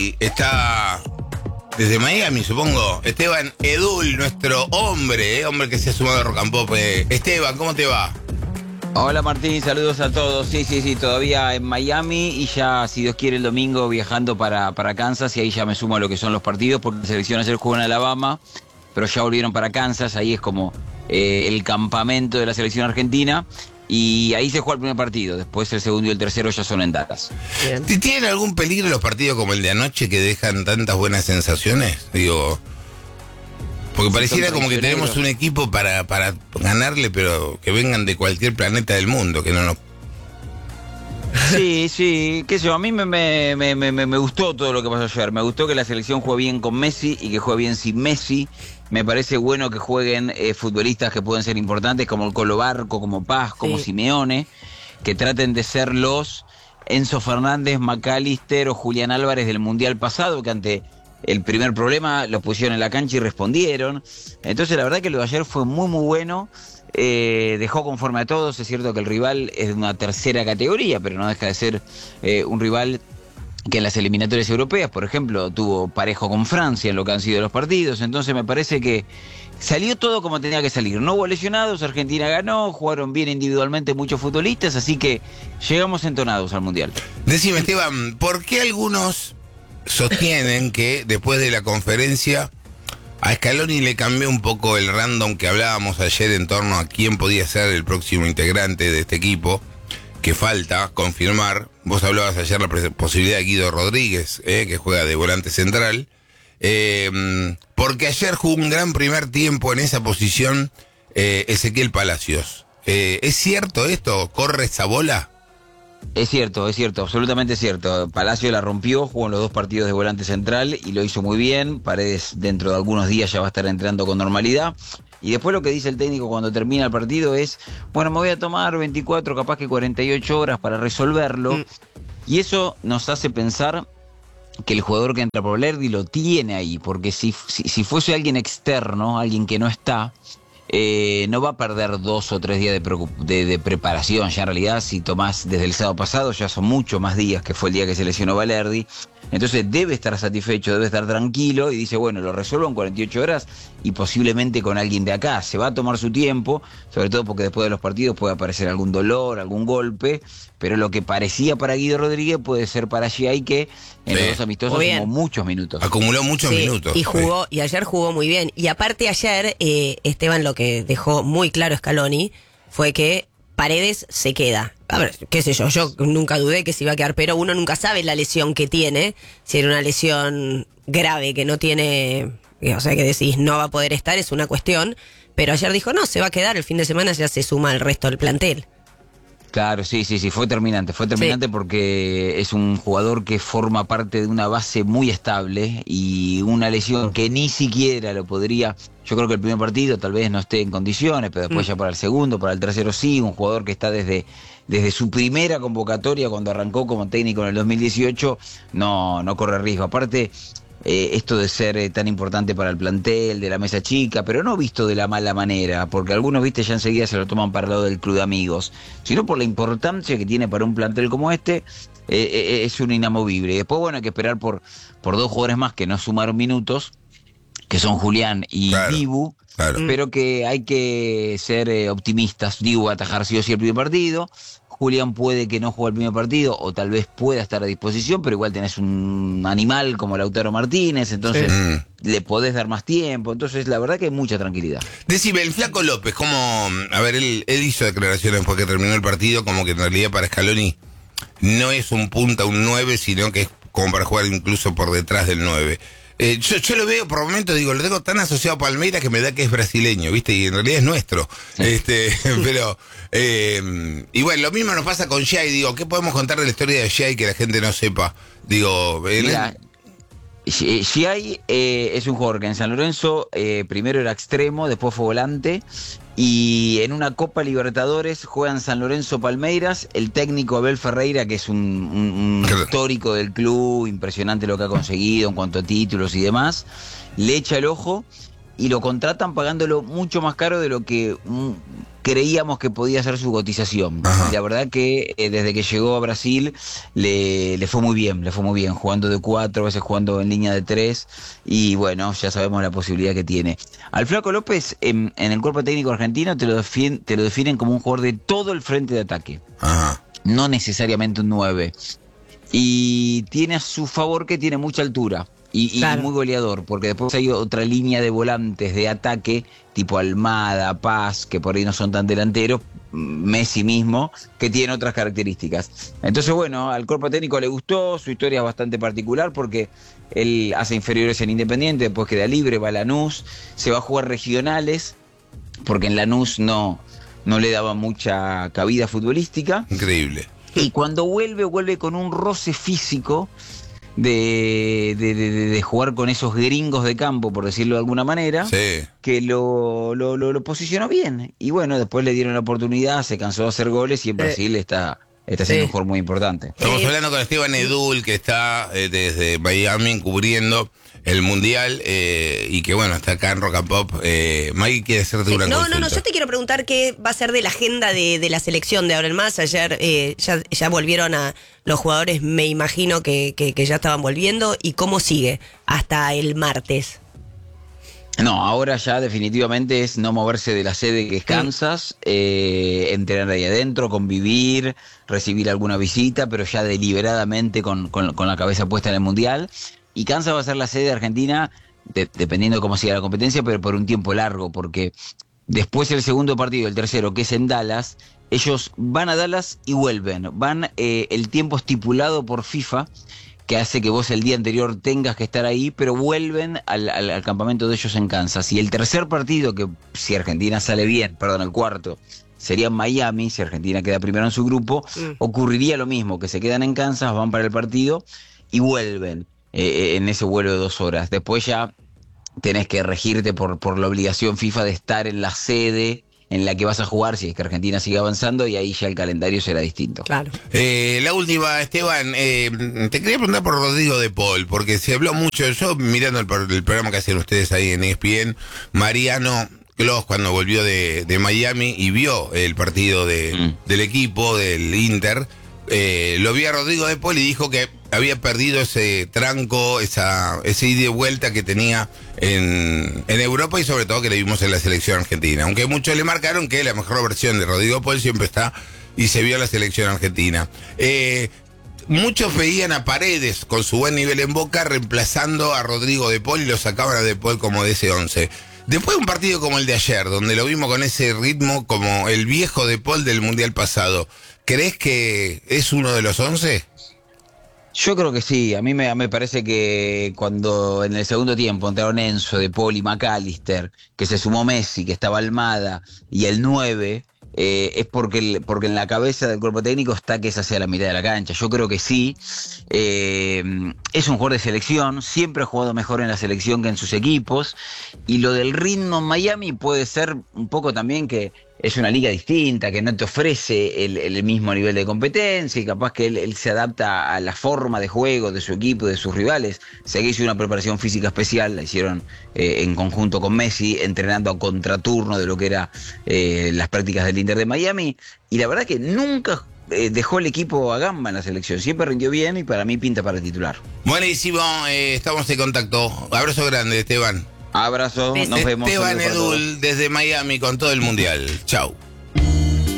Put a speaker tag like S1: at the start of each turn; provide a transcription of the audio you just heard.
S1: Y está desde Miami, supongo, Esteban Edul, nuestro hombre que se ha sumado a Rock and Pop. Esteban, ¿cómo te va?
S2: Hola Martín, saludos a todos. Sí, todavía en Miami y ya, si Dios quiere, el domingo viajando para Kansas y ahí ya me sumo a lo que son los partidos porque la selección ayer jugó en Alabama, pero ya volvieron para Kansas, ahí es como el campamento de la selección argentina y ahí se juega el primer partido, después el segundo y el tercero ya son en Dallas.
S1: ¿Tienen algún peligro los partidos como el de anoche que dejan tantas buenas sensaciones? Digo... Porque pareciera como que tenemos un equipo para ganarle, pero que vengan de cualquier planeta del mundo, que no nos...
S2: Sí, qué sé yo, a mí me gustó todo lo que pasó ayer. Me gustó que la selección juegue bien con Messi y que juegue bien sin Messi. Me parece bueno que jueguen futbolistas que pueden ser importantes, como el Colo Barco, como Paz, como Simeone, que traten de ser los Enzo Fernández, McAllister o Julián Álvarez del Mundial pasado, que ante... el primer problema los pusieron en la cancha y respondieron. Entonces la verdad que lo de ayer fue muy bueno. Dejó conforme a todos. Es cierto que el rival es de una tercera categoría, pero no deja de ser un rival que en las eliminatorias europeas, por ejemplo, tuvo parejo con Francia en lo que han sido los partidos. Entonces me parece que salió todo como tenía que salir. No hubo lesionados, Argentina ganó, jugaron bien individualmente muchos futbolistas, así que llegamos entonados al Mundial.
S1: Decime, Esteban, ¿por qué algunos sostienen que después de la conferencia a Scaloni le cambió un poco el random que hablábamos ayer en torno a quién podía ser el próximo integrante de este equipo, que falta confirmar? Vos hablabas ayer la posibilidad de Guido Rodríguez, que juega de volante central, porque ayer jugó un gran primer tiempo en esa posición Ezequiel Palacios. ¿Es cierto esto? ¿Corre esa bola?
S2: Es cierto, absolutamente cierto. Palacio la rompió, jugó en los dos partidos de volante central y lo hizo muy bien. Paredes dentro de algunos días ya va a estar entrando con normalidad. Y después lo que dice el técnico cuando termina el partido es, bueno, me voy a tomar 24, capaz que 48 horas para resolverlo. Y eso nos hace pensar que el jugador que entra por Lerdi lo tiene ahí, porque si fuese alguien externo, alguien que no está... no va a perder 2 o 3 días de preparación. Ya en realidad, si tomás desde el sábado pasado, ya son muchos más días, que fue el día que se lesionó Valerdi. Entonces debe estar satisfecho, debe estar tranquilo y dice, bueno, lo resuelvo en 48 horas y posiblemente con alguien de acá. Se va a tomar su tiempo, sobre todo porque después de los partidos puede aparecer algún dolor, algún golpe, pero lo que parecía para Guido Rodríguez puede ser para Giai, que en los dos amistosos sumó muchos minutos.
S1: Acumuló muchos minutos.
S3: Y jugó, y ayer jugó muy bien. Y aparte ayer, Esteban, lo que dejó muy claro Scaloni fue que Paredes se queda. A ver, qué sé yo nunca dudé que se iba a quedar, pero uno nunca sabe la lesión que tiene, si era una lesión grave que no tiene, o sea que decís no va a poder estar, es una cuestión, pero ayer dijo no, se va a quedar, el fin de semana ya se suma al resto del plantel.
S2: Claro, sí, fue terminante porque es un jugador que forma parte de una base muy estable y una lesión que ni siquiera lo podría, yo creo que el primer partido tal vez no esté en condiciones, pero después ya para el segundo, para el tercero sí, un jugador que está desde su primera convocatoria cuando arrancó como técnico en el 2018, no corre riesgo. Aparte, esto de ser tan importante para el plantel, de la mesa chica, pero no visto de la mala manera, porque algunos, viste, ya enseguida se lo toman para el lado del club de amigos, sino por la importancia que tiene para un plantel como este, es un inamovible. Y después, bueno, hay que esperar por 2 jugadores más que no sumaron minutos, que son Julián y Dibu, pero que hay que ser optimistas. Dibu va a atajar sí o sí el primer partido, Julián puede que no juegue el primer partido o tal vez pueda estar a disposición, pero igual tenés un animal como Lautaro Martínez, entonces le podés dar más tiempo. Entonces la verdad que hay mucha tranquilidad.
S1: Decime, el Flaco López, como, a ver, él hizo declaraciones porque terminó el partido, como que en realidad para Scaloni no es un punta, un 9, sino que es como para jugar incluso por detrás del 9. Yo lo veo por momentos, digo, lo tengo tan asociado a Palmeiras que me da que es brasileño, ¿viste? Y en realidad es nuestro. Pero, y bueno, lo mismo nos pasa con Giai, digo, ¿qué podemos contar de la historia de Giai que la gente no sepa? Digo,
S2: mira, Giai es un jugador que en San Lorenzo primero era extremo, después fue volante. Y en una Copa Libertadores juegan San Lorenzo Palmeiras, el técnico Abel Ferreira, que es un histórico del club, impresionante lo que ha conseguido en cuanto a títulos y demás, le echa el ojo y lo contratan pagándolo mucho más caro de lo que creíamos que podía ser su cotización.
S1: Ajá.
S2: Y la verdad que desde que llegó a Brasil le fue muy bien, jugando de 4, a veces jugando en línea de 3, y bueno, ya sabemos la posibilidad que tiene. Al Flaco López, en el cuerpo técnico argentino, te lo definen como un jugador de todo el frente de ataque,
S1: Ajá.
S2: no necesariamente un 9. Y tiene a su favor que tiene mucha altura y
S3: Claro.
S2: muy goleador, porque después hay otra línea de volantes de ataque, tipo Almada, Paz, que por ahí no son tan delanteros, Messi mismo, que tiene otras características. Entonces, bueno, al cuerpo técnico le gustó, su historia es bastante particular porque él hace inferiores en Independiente, después queda libre, va a Lanús, se va a jugar regionales, porque en Lanús no le daba mucha cabida futbolística.
S1: Increíble.
S2: Y cuando vuelve con un roce físico de jugar con esos gringos de campo, por decirlo de alguna manera,
S1: Sí.
S2: que lo posicionó bien. Y bueno, después le dieron la oportunidad, se cansó de hacer goles y en Brasil está siendo un jugador muy importante.
S1: Estamos hablando con Esteban Edul, que está desde Miami cubriendo el Mundial y que bueno, está acá en Rock and Pop. Maggie quiere hacerte una consulta.
S3: No, yo te quiero preguntar qué va a ser de la agenda de la selección de ahora en más. Ayer ya volvieron a los jugadores, me imagino que ya estaban volviendo. ¿Y cómo sigue hasta el martes?
S2: No, ahora ya definitivamente es no moverse de la sede que es Kansas, entrenar ahí adentro, convivir, recibir alguna visita, pero ya deliberadamente con la cabeza puesta en el Mundial. Y Kansas va a ser la sede de Argentina, dependiendo de cómo siga la competencia, pero por un tiempo largo, porque después el segundo partido, el tercero, que es en Dallas, ellos van a Dallas y vuelven. Van el tiempo estipulado por FIFA, que hace que vos el día anterior tengas que estar ahí, pero vuelven al campamento de ellos en Kansas. Y el tercer partido, que si Argentina sale bien, el cuarto, sería en Miami, si Argentina queda primero en su grupo, ocurriría lo mismo, que se quedan en Kansas, van para el partido y vuelven en ese vuelo de 2 horas. Después ya tenés que regirte por la obligación FIFA de estar en la sede en la que vas a jugar si es que Argentina sigue avanzando, y ahí ya el calendario será distinto.
S3: Claro.
S1: La última, Esteban, te quería preguntar por Rodrigo de Paul, porque se habló mucho, yo mirando el programa que hacían ustedes ahí en ESPN, Mariano Clos cuando volvió de Miami y vio el partido del equipo, del Inter, lo vio a Rodrigo de Paul y dijo que había perdido ese tranco, ese ida y vuelta que tenía en Europa, y sobre todo que le vimos en la selección argentina. Aunque muchos le marcaron que la mejor versión de Rodrigo Paul siempre está y se vio en la selección argentina. Muchos veían a Paredes con su buen nivel en Boca reemplazando a Rodrigo de Paul y lo sacaban a de Paul como de ese 11. Después de un partido como el de ayer, donde lo vimos con ese ritmo como el viejo de Paul del Mundial pasado, ¿crees que es uno de los 11?
S2: Yo creo que sí, a mí me parece que cuando en el segundo tiempo entraron Enzo, De Paul y McAllister, que se sumó Messi, que estaba Almada, y el 9, es porque en la cabeza del cuerpo técnico está que esa sea la mitad de la cancha. Yo creo que sí, es un jugador de selección, siempre ha jugado mejor en la selección que en sus equipos, y lo del ritmo en Miami puede ser un poco también que es una liga distinta, que no te ofrece el mismo nivel de competencia, y capaz que él se adapta a la forma de juego de su equipo, de sus rivales. Sé que hizo una preparación física especial, la hicieron en conjunto con Messi, entrenando a contraturno de lo que era las prácticas del Inter de Miami, y la verdad que nunca dejó el equipo a gamba en la selección, siempre rindió bien y para mí pinta para el titular.
S1: Buenísimo, estamos en contacto. Abrazo grande, Esteban.
S2: Abrazo, nos vemos.
S1: Esteban
S2: Saludos para todos.
S1: Edul desde Miami con todo el Mundial. Chau.